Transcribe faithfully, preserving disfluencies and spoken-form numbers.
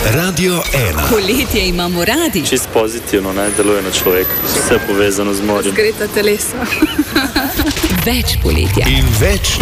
Radio ena. Poletje imamo radi. Čist pozitivno, ne, deluje na človeka. Vse povezano z morjem. Zgreta telesa. Več poletja. In več